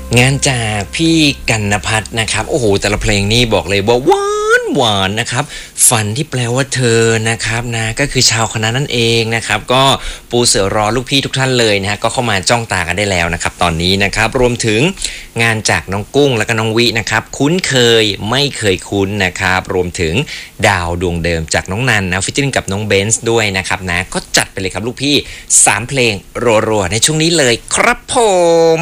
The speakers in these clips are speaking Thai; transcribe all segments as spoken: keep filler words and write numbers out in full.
งานจากพี่กันนภัทรนะครับโอ้โหแต่ละเพลงนี่บอกเลยว่าหวานหวานนะครับฝันที่แปลว่าเธอนะครับนะก็คือชาวคณะนั่นเองนะครับก็ปูเสือรอลูกพี่ทุกท่านเลยนะฮะก็เข้ามาจ้องตากันได้แล้วนะครับตอนนี้นะครับรวมถึงงานจากน้องกุ้งและก็น้องวินะครับคุ้นเคยไม่เคยคุ้นนะครับรวมถึงดาวดวงเดิมจากน้องนันนะฟิชเชอริงกับน้องเบนซ์ด้วยนะครับนะก็จัดไปเลยครับลูกพี่สามเพลงรัวๆในช่วงนี้เลยครับผม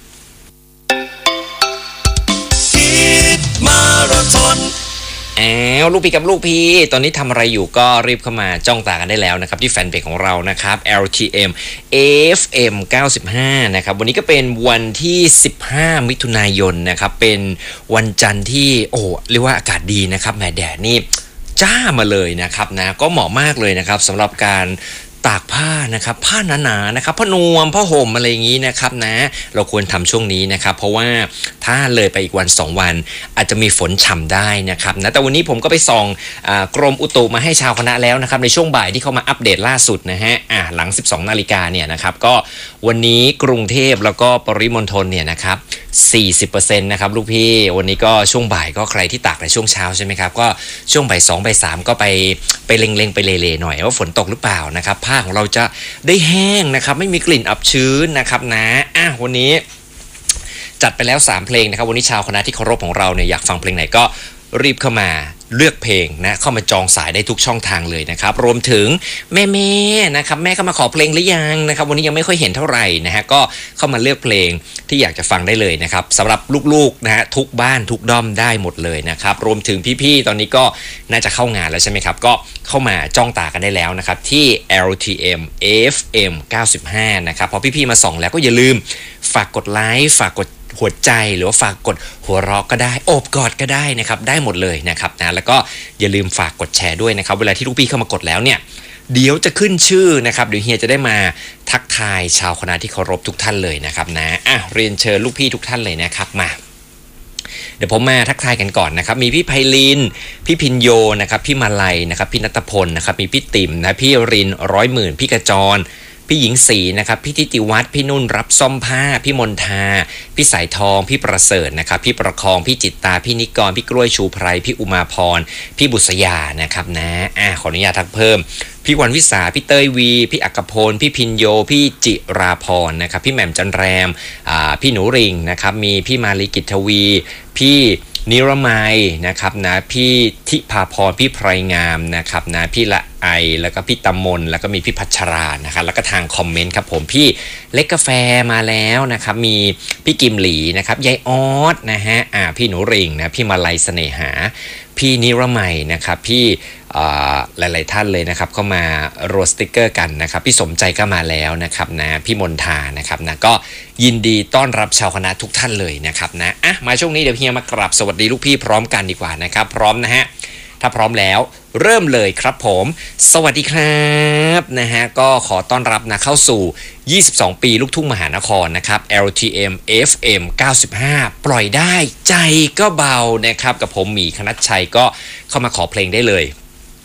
มาราธอนอ้าวลูกพี่กับลูกพี่ตอนนี้ทำอะไรอยู่ก็รีบเข้ามาจ้องตากันได้แล้วนะครับที่แฟนเพจของเรานะครับ แอล ที เอ็ม เอฟ เอ็ม เก้าสิบห้านะครับวันนี้ก็เป็นวันที่สิบห้ามิถุนายนนะครับเป็นวันจันทร์ที่โอ้เรียกว่าอากาศดีนะครับแหมแดดนี่จ้ามาเลยนะครับนะก็เหมาะมากเลยนะครับสำหรับการตากผ้านะครับผ้าหนาๆนะครับผ้านวมผ้าห่มอะไรอย่างนี้นะครับนะเราควรทำช่วงนี้นะครับเพราะว่าถ้าเลยไปอีกวันสองวันอาจจะมีฝนฉ่ำได้นะครับนะแต่วันนี้ผมก็ไปส่องกรมอุตุมาให้ชาวคณะแล้วนะครับในช่วงบ่ายที่เขามาอัปเดตล่าสุดนะฮะอ่ะหลังสิบสองนาฬิกาเนี่ยนะครับก็วันนี้กรุงเทพแล้วก็ปริมณฑลเนี่ยนะครับ สี่สิบเปอร์เซ็นต์ นะครับลูกพี่วันนี้ก็ช่วงบ่ายก็ใครที่ตากในช่วงเช้าใช่ไหมครับก็ช่วงบ่ายสองบ่ายสามก็ไปไปเล็งๆไปเล่ๆหน่อยว่าฝนตกหรือเปล่านะครับผ้าของเราจะได้แห้งนะครับไม่มีกลิ่นอับชื้นนะครับนะอ่ะวันนี้จัดไปแล้วสามเพลงนะครับวันนี้ชาวคณะที่เคารพของเราเนี่ยอยากฟังเพลงไหนก็รีบเข้ามาเลือกเพลงนะเข้ามาจองสายได้ทุกช่องทางเลยนะครับรวมถึงแม่ๆนะครับแม่เข้ามาขอเพลงหรือยังนะครับวันนี้ยังไม่ค่อยเห็นเท่าไหร่นะฮะก็เข้ามาเลือกเพลงที่อยากจะฟังได้เลยนะครับสำหรับลูกๆนะฮะทุกบ้านทุกด้อมได้หมดเลยนะครับรวมถึงพี่ๆตอนนี้ก็น่าจะเข้างานแล้วใช่ไหมครับก็เข้ามาจ้องตากันได้แล้วนะครับที่ แอล ที เอ็ม เอฟ เอ็ม เก้าสิบห้านะครับพอพี่ๆมาส่องแล้วก็อย่าลืมฝากกดไลค์ฝากกดหัวใจหรือว่าฝากกดหัวเราะก็ได้โอบกอดก็ได้นะครับได้หมดเลยนะครับนะแล้วก็อย่าลืมฝากกดแชร์ด้วยนะครับเวลาที่ลูกพี่เข้ามากดแล้วเนี่ยเดี๋ยวจะขึ้นชื่อนะครับเดี๋ยวเฮียจะได้มาทักทายชาวคณะที่เคารพทุกท่านเลยนะครับนะอ่ะเรียนเชิญลูกพี่ทุกท่านเลยนะครับมาเดี๋ยวผมมาทักทายกันก่อนนะครับมีพี่ไพลินพี่พินโยนะครับพี่มาลัยนะครับพี่ณัฐพลนะครับมีพี่ติ๋มนะพี่รินร้อยหมื่นพี่กระจรพี่หญิงศรีนะครับพี่ทิติวัฒน์พี่นุ่นรับซ่อมผ้าพี่มนทาพี่สายทองพี่ประเสริฐนะครับพี่ประคองพี่จิตตาพี่นิกรพี่กล้วยชูไพรพี่อุมาพรพี่บุษยานะครับนะอ่ะขออนุญาตทักเพิ่มพี่วันวิสาพี่เต้ยวีพี่อักพลพี่พินโยพี่จิราพรนะครับพี่แหม่มจันแรมอ่าพี่หนูริงนะครับมีพี่มาลีกิตทวีพี่นิรมัยนะครับนะพี่ทิพาพรพี่ไพรงามนะครับนะพี่ละไอแล้วก็พี่ตำมนแล้วก็มีพี่พัชรานะครับแล้วก็ทางคอมเมนต์ครับผมพี่เล็กกาแฟมาแล้วนะครับมีพี่กิมหลีนะครับยายออสนะฮะอ่าพี่หนูริงนะพี่มาลัยเสน่หาพี่นิรมัยนะครับพี่หลายๆท่านเลยนะครับเข้ามาโรสติกเกอร์กันนะครับพี่สมใจก็มาแล้วนะครับนะพี่มนทานะครับนะก็ยินดีต้อนรับชาวคณะทุกท่านเลยนะครับนะอ่ะมาช่วงนี้เดี๋ยวเฮียมากราบสวัสดีลูกพี่พร้อมกันดีกว่านะครับพร้อมนะฮะถ้าพร้อมแล้วเริ่มเลยครับผมสวัสดีครับนะฮะก็ขอต้อนรับนะเข้าสู่ยี่สิบสองปีลูกทุ่งมหานครนะครับ แอล ที เอ็ม เอฟ เอ็ม เก้าสิบห้าปล่อยได้ใจก็เบานะครับกับผมหมีคณัชชัยก็เข้ามาขอเพลงได้เลย